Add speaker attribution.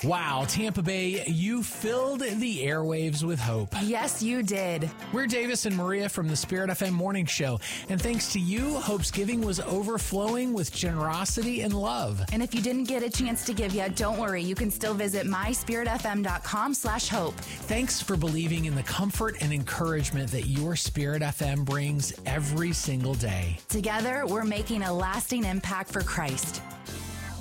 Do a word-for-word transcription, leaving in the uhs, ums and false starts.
Speaker 1: Wow, Tampa Bay, you filled the airwaves with hope.
Speaker 2: Yes, you did.
Speaker 1: We're Davis and Maria from the Spirit F M Morning Show. And thanks to you, Hope's Giving was overflowing with generosity and love.
Speaker 2: And if you didn't get a chance to give yet, don't worry. You can still visit my spirit f m dot com slash hope.
Speaker 1: Thanks for believing in the comfort and encouragement that your Spirit F M brings every single day.
Speaker 2: Together, we're making a lasting impact for Christ.